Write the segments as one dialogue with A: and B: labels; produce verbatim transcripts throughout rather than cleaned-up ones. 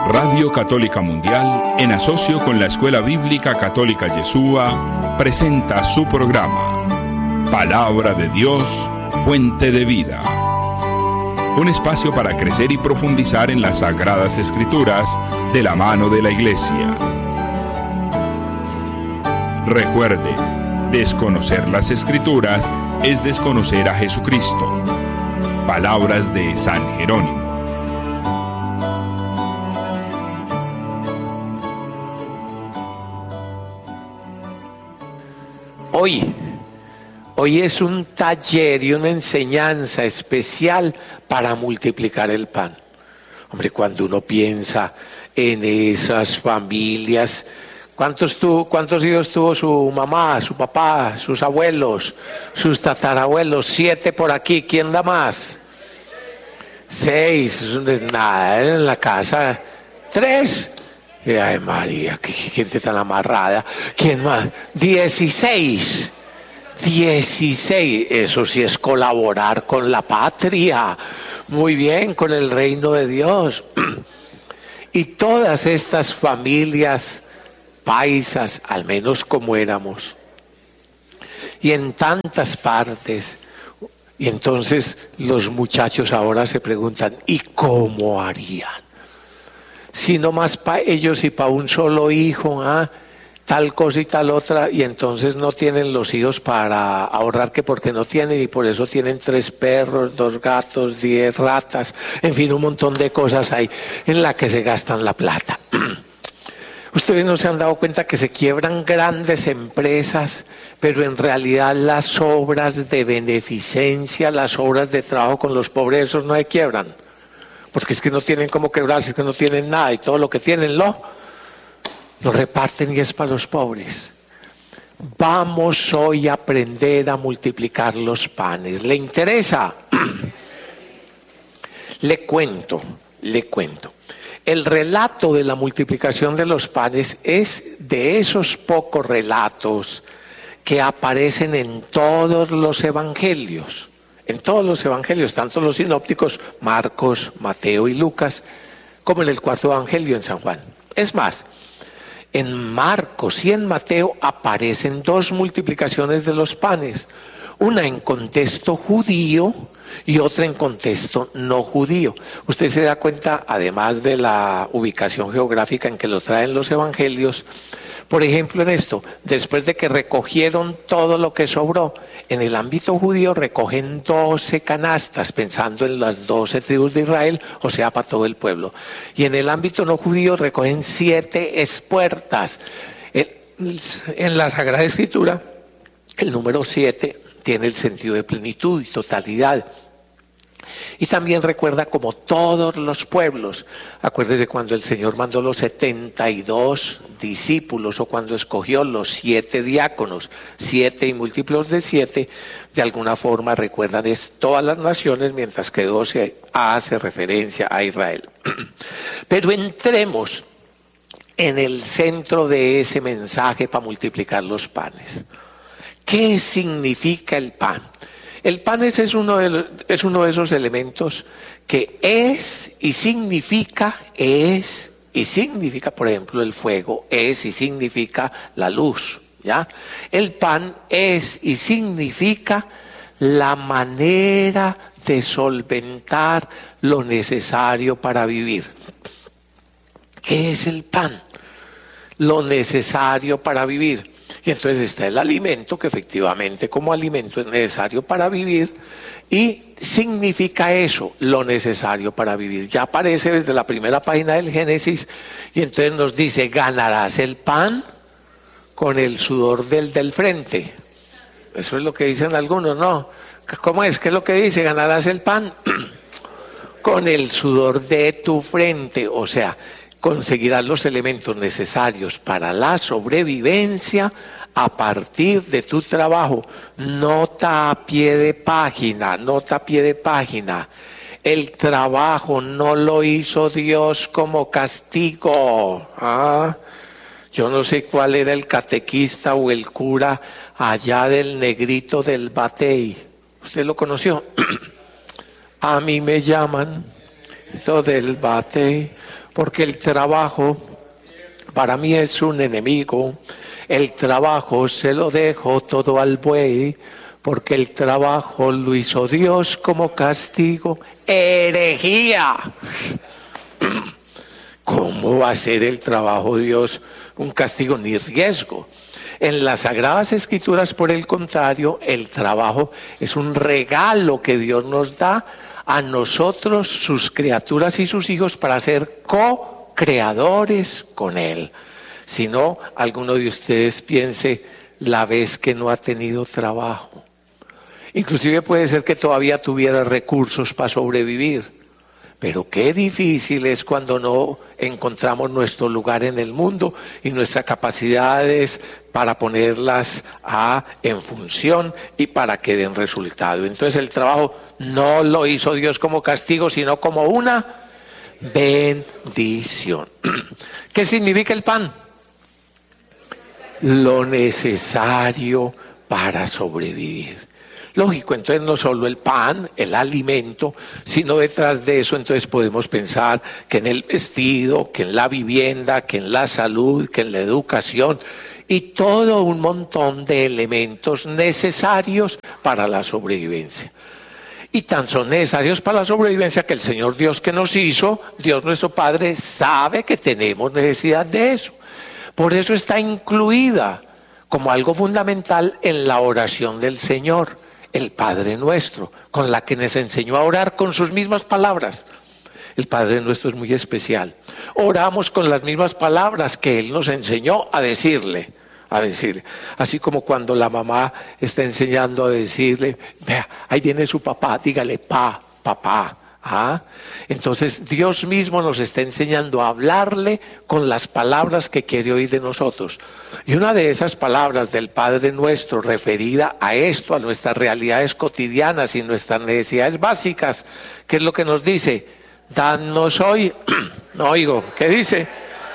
A: Radio Católica Mundial, en asocio con la Escuela Bíblica Católica Yeshua, presenta su programa Palabra de Dios, Fuente de Vida. Un espacio para crecer y profundizar en las Sagradas Escrituras de la mano de la Iglesia. Recuerde, desconocer las Escrituras es desconocer a Jesucristo. Palabras de San Jerónimo.
B: Hoy, hoy es un taller y una enseñanza especial para multiplicar el pan. Hombre, cuando uno piensa en esas familias, ¿cuántos, tu, cuántos hijos tuvo su mamá, su papá, sus abuelos, sus tatarabuelos? Siete por aquí, ¿quién da más? Seis, nada, en la casa, tres. Ay, María, qué gente tan amarrada. ¿Quién más? Dieciséis. Dieciséis. Eso sí es colaborar con la patria. Muy bien, con el reino de Dios. Y todas estas familias paisas, al menos como éramos, y en tantas partes. Y entonces los muchachos ahora se preguntan, ¿y cómo harían? Si no más para ellos y para un solo hijo, ¿ah? Tal cosa y tal otra, y entonces no tienen los hijos para ahorrar, que porque no tienen, y por eso tienen tres perros, dos gatos, diez ratas, en fin, un montón de cosas hay en las que se gastan la plata. Ustedes no se han dado cuenta que se quiebran grandes empresas, pero en realidad las obras de beneficencia, las obras de trabajo con los pobres, esos no se quiebran. Porque es que no tienen cómo quebrarse, es que no tienen nada y todo lo que tienen lo, lo reparten y es para los pobres. Vamos hoy a aprender a multiplicar los panes. ¿Le interesa? Le cuento, le cuento. El relato de la multiplicación de los panes es de esos pocos relatos que aparecen en todos los evangelios. En todos los evangelios, tanto los sinópticos, Marcos, Mateo y Lucas, como en el cuarto evangelio en San Juan. Es más, en Marcos y en Mateo aparecen dos multiplicaciones de los panes, una en contexto judío y otra en contexto no judío. Usted se da cuenta, además de la ubicación geográfica en que lo traen los evangelios, por ejemplo en esto, después de que recogieron todo lo que sobró, en el ámbito judío recogen doce canastas, pensando en las doce tribus de Israel, o sea, para todo el pueblo. Y en el ámbito no judío recogen siete espuertas. En la Sagrada Escritura, el número siete tiene el sentido de plenitud y totalidad. Y también recuerda como todos los pueblos. Acuérdese cuando el Señor mandó los setenta y dos discípulos o cuando escogió los siete diáconos, siete y múltiplos de siete, de alguna forma recuerdan es todas las naciones, mientras que doce hace referencia a Israel. Pero entremos en el centro de ese mensaje para multiplicar los panes. ¿Qué significa el pan? El pan es, es, uno de los, es uno de esos elementos que es y significa, es y significa, por ejemplo, el fuego, es y significa la luz, ¿ya? El pan es y significa la manera de solventar lo necesario para vivir. ¿Qué es el pan? Lo necesario para vivir. Y entonces está el alimento, que efectivamente como alimento es necesario para vivir, y significa eso, lo necesario para vivir. Ya aparece desde la primera página del Génesis, y entonces nos dice, ganarás el pan con el sudor del, del frente. Eso es lo que dicen algunos, ¿no? ¿Cómo es? ¿Qué es lo que dice? Ganarás el pan con el sudor de tu frente, o sea, conseguirás los elementos necesarios para la sobrevivencia a partir de tu trabajo. Nota a pie de página, nota a pie de página. El trabajo no lo hizo Dios como castigo. ¿Ah? Yo no sé cuál era el catequista o el cura allá del Negrito del Batey. ¿Usted lo conoció? A mí me llaman esto del Batey porque el trabajo para mí es un enemigo. El trabajo se lo dejo todo al buey, porque el trabajo lo hizo Dios como castigo. ¡Herejía! ¿Cómo va a ser el trabajo de Dios un castigo ni riesgo? En las Sagradas Escrituras, por el contrario, el trabajo es un regalo que Dios nos da a nosotros, sus criaturas y sus hijos, para ser co-creadores con Él. Si no, alguno de ustedes piense la vez que no ha tenido trabajo. Inclusive puede ser que todavía tuviera recursos para sobrevivir. Pero qué difícil es cuando no encontramos nuestro lugar en el mundo y nuestras capacidades para ponerlas a, en función y para que den resultado. Entonces el trabajo no lo hizo Dios como castigo, sino como una bendición. ¿Qué significa el pan? Lo necesario para sobrevivir. Lógico, entonces no solo el pan, el alimento, sino detrás de eso entonces podemos pensar que en el vestido, que en la vivienda, que en la salud, que en la educación y todo un montón de elementos necesarios para la sobrevivencia. Y tan son necesarios para la sobrevivencia que el Señor Dios que nos hizo, Dios nuestro Padre, sabe que tenemos necesidad de eso. Por eso está incluida como algo fundamental en la oración del Señor, el Padre Nuestro, con la que nos enseñó a orar con sus mismas palabras. El Padre Nuestro es muy especial. Oramos con las mismas palabras que Él nos enseñó a decirle, a decirle. Así como cuando la mamá está enseñando a decirle, vea, ahí viene su papá, dígale pa, papá. ¿Ah? Entonces Dios mismo nos está enseñando a hablarle con las palabras que quiere oír de nosotros. Y una de esas palabras del Padre Nuestro referida a esto, a nuestras realidades cotidianas y nuestras necesidades básicas, ¿qué es lo que nos dice? Danos hoy, no oigo, ¿qué dice?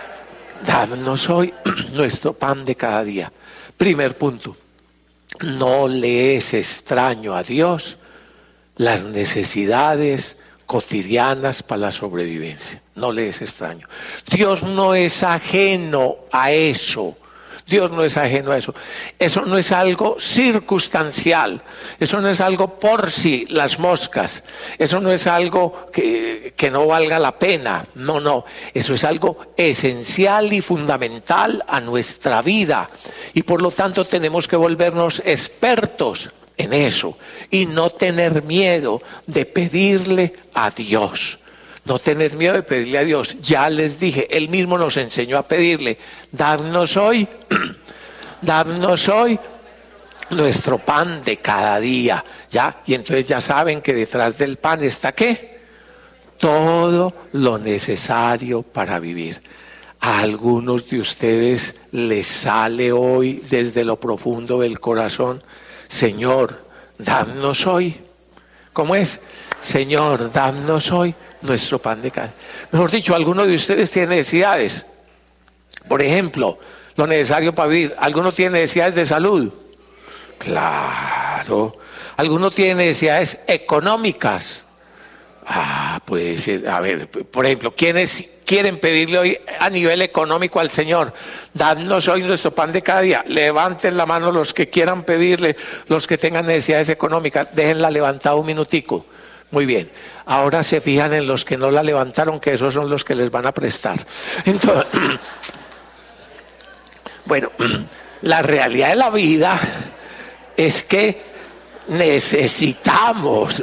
B: Danos hoy nuestro pan de cada día. Primer punto, no le es extraño a Dios las necesidades cotidianas para la sobrevivencia. No le es extraño. Dios no es ajeno a eso. Dios no es ajeno a eso. Eso no es algo circunstancial. Eso no es algo por sí, las moscas. Eso no es algo que, que no valga la pena. No, no. Eso es algo esencial y fundamental a nuestra vida. Y por lo tanto tenemos que volvernos expertos en eso y no tener miedo de pedirle a Dios. No tener miedo de pedirle a Dios. Ya les dije, Él mismo nos enseñó a pedirle, dadnos hoy, dadnos hoy nuestro pan de cada día. ¿Ya? Y entonces ya saben que detrás del pan está ¿qué? Todo lo necesario para vivir. A algunos de ustedes les sale hoy desde lo profundo del corazón, Señor, danos hoy. ¿Cómo es? Señor, danos hoy nuestro pan de cada día. Mejor dicho, alguno de ustedes tiene necesidades. Por ejemplo, lo necesario para vivir. ¿Alguno tiene necesidades de salud? Claro. ¿Alguno tiene necesidades económicas? Ah, pues, a ver, por ejemplo, ¿quiénes quieren pedirle hoy a nivel económico al Señor? Danos hoy nuestro pan de cada día. Levanten la mano los que quieran pedirle, los que tengan necesidades económicas. Déjenla levantada un minutico. Muy bien. Ahora se fijan en los que no la levantaron, que esos son los que les van a prestar. Entonces, bueno, la realidad de la vida es que necesitamos...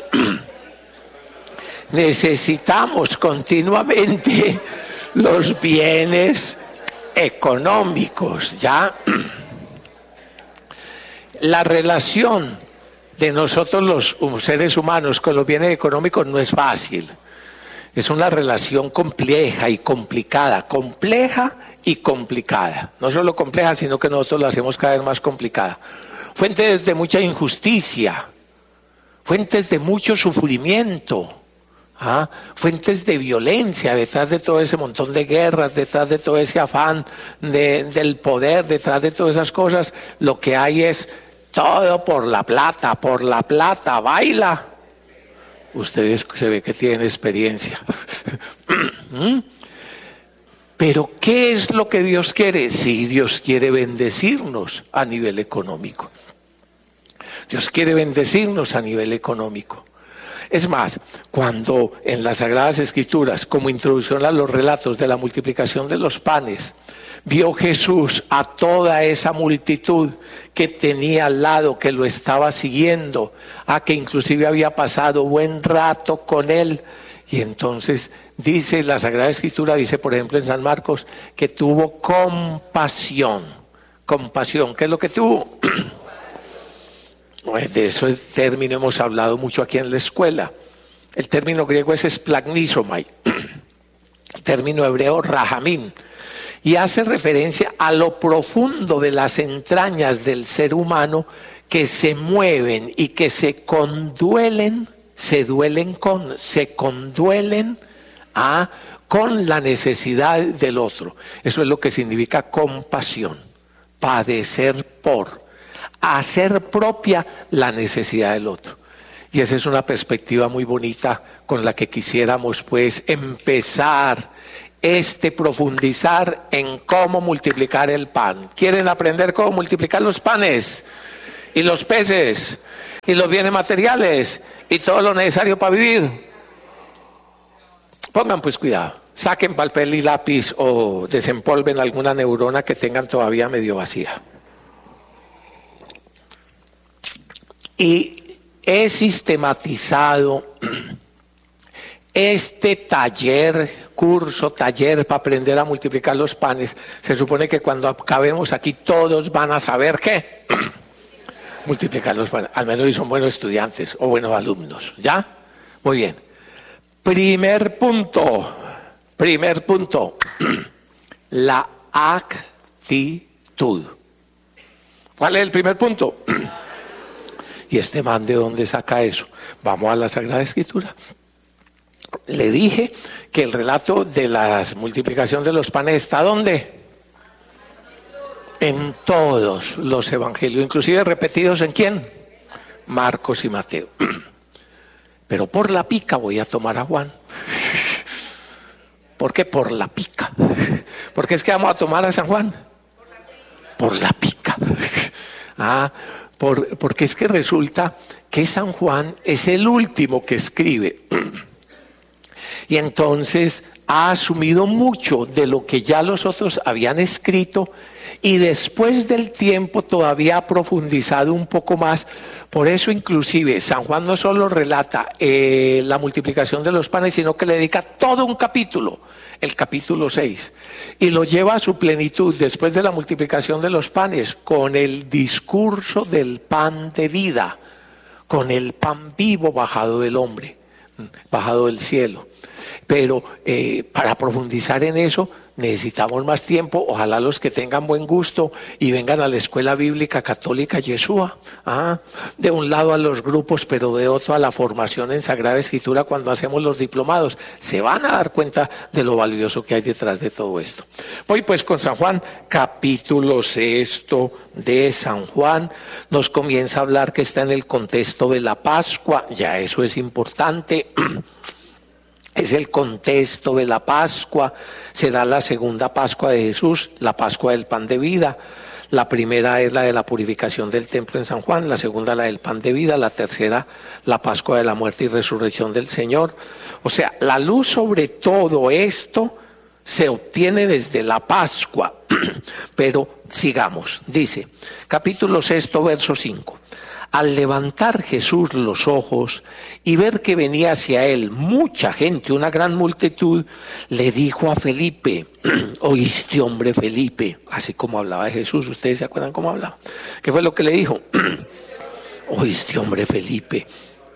B: Necesitamos continuamente los bienes económicos, ¿ya? La relación de nosotros los seres humanos con los bienes económicos no es fácil. Es una relación compleja y complicada, compleja y complicada. No solo compleja, sino que nosotros la hacemos cada vez más complicada. Fuentes de mucha injusticia, fuentes de mucho sufrimiento. ¿Ah? Fuentes de violencia detrás de todo ese montón de guerras, detrás de todo ese afán de, del poder, detrás de todas esas cosas, lo que hay es todo por la plata, por la plata, baila. Ustedes se ve que tienen experiencia. Pero ¿qué es lo que Dios quiere? Sí, Dios quiere bendecirnos a nivel económico. Dios quiere bendecirnos a nivel económico. Es más, cuando en las Sagradas Escrituras, como introducción a los relatos de la multiplicación de los panes, vio Jesús a toda esa multitud que tenía al lado, que lo estaba siguiendo, a que inclusive había pasado buen rato con él. Y entonces dice la Sagrada Escritura, dice por ejemplo en San Marcos, que tuvo compasión. Compasión, ¿qué es lo que tuvo? De ese término hemos hablado mucho aquí en la escuela. El término griego es esplagnisomai, el término hebreo rahamín, y hace referencia a lo profundo de las entrañas del ser humano que se mueven y que se conduelen, se duelen con, se conduelen a, con la necesidad del otro. Eso es lo que significa compasión, padecer por, hacer propia la necesidad del otro. Y esa es una perspectiva muy bonita con la que quisiéramos pues empezar este profundizar en cómo multiplicar el pan. ¿Quieren aprender cómo multiplicar los panes y los peces y los bienes materiales y todo lo necesario para vivir? Pongan pues cuidado, saquen papel y lápiz o desempolven alguna neurona que tengan todavía medio vacía. Y he sistematizado este taller, curso, taller para aprender a multiplicar los panes. Se supone que cuando acabemos aquí todos van a saber qué. Multiplicar los panes, al menos si son buenos estudiantes o buenos alumnos, ¿ya? Muy bien. Primer punto, primer punto, la actitud. ¿Cuál es el primer punto? ¿Y este man de dónde saca eso? Vamos a la Sagrada Escritura. Le dije que el relato de la multiplicación de los panes está ¿dónde? En todos los evangelios, inclusive repetidos ¿en quién? Marcos y Mateo. Pero por la pica voy a tomar a Juan. ¿Por qué? Por la pica. ¿Por qué es que vamos a tomar a San Juan? Por la pica. Ah, por, porque es que resulta que San Juan es el último que escribe. Y entonces ha asumido mucho de lo que ya los otros habían escrito y después del tiempo todavía ha profundizado un poco más. Por eso inclusive San Juan no solo relata eh, la multiplicación de los panes, sino que le dedica todo un capítulo, el capítulo seis, y lo lleva a su plenitud después de la multiplicación de los panes con el discurso del pan de vida, con el pan vivo bajado del hombre, bajado del cielo. Pero eh, para profundizar en eso necesitamos más tiempo. Ojalá los que tengan buen gusto y vengan a la Escuela Bíblica Católica Yeshua, ah, de un lado a los grupos, pero de otro a la formación en Sagrada Escritura cuando hacemos los diplomados, se van a dar cuenta de lo valioso que hay detrás de todo esto. Voy pues con San Juan, capítulo sexto de San Juan. Nos comienza a hablar que está en el contexto de la Pascua, ya eso es importante. Es el contexto de la Pascua, será la segunda Pascua de Jesús, la Pascua del pan de vida. La primera es la de la purificación del templo en San Juan, la segunda la del pan de vida, la tercera la Pascua de la muerte y resurrección del Señor. O sea, la luz sobre todo esto se obtiene desde la Pascua. Pero sigamos, dice, capítulo sexto, verso cinco. Al levantar Jesús los ojos y ver que venía hacia él mucha gente, una gran multitud, le dijo a Felipe, oíste hombre Felipe, así como hablaba de Jesús, ¿ustedes se acuerdan cómo hablaba? ¿Qué fue lo que le dijo? Oíste hombre Felipe,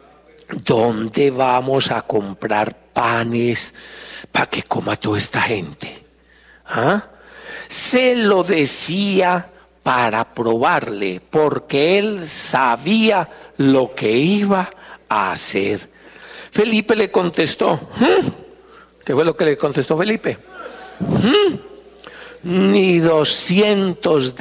B: ¿dónde vamos a comprar panes para que coma toda esta gente? ¿Ah? Se lo decía para probarle, porque él sabía lo que iba a hacer. Felipe le contestó, ¿Mm? ¿Qué fue lo que le contestó Felipe? ¿Mm? Ni doscientos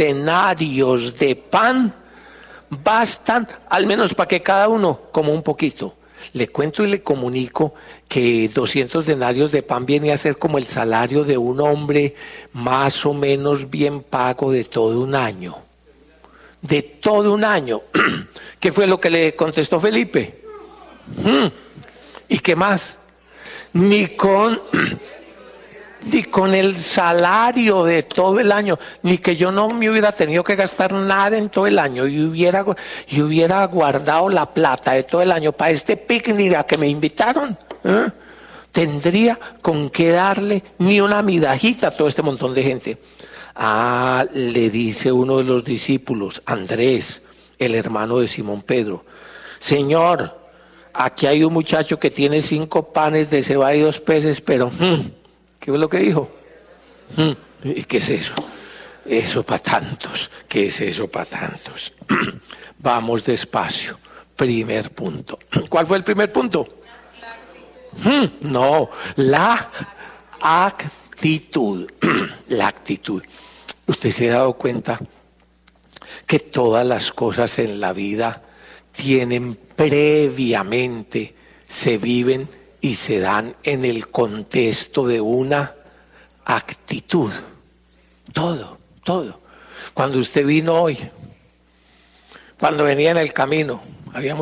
B: denarios de pan bastan, al menos para que cada uno coma un poquito. Le cuento y le comunico que doscientos denarios de pan viene a ser como el salario de un hombre más o menos bien pago de todo un año. De todo un año. ¿Qué fue lo que le contestó Felipe? ¿Mm? ¿Y qué más? Ni con... ni con el salario de todo el año, ni que yo no me hubiera tenido que gastar nada en todo el año y hubiera, y hubiera guardado la plata de todo el año para este picnic a que me invitaron, ¿eh? Tendría con qué darle ni una midajita a todo este montón de gente. Ah, le dice uno de los discípulos, Andrés, el hermano de Simón Pedro, Señor, aquí hay un muchacho que tiene cinco panes de cebada y dos peces, pero... Hmm, ¿qué fue lo que dijo? ¿Y qué es eso? Eso para tantos. ¿Qué es eso para tantos? Vamos despacio. Primer punto. ¿Cuál fue el primer punto? La, la no, la actitud. La actitud. ¿Usted se ha dado cuenta que todas las cosas en la vida tienen previamente, se viven y se dan en el contexto de una actitud? Todo, todo. Cuando usted vino hoy, cuando venía en el camino, había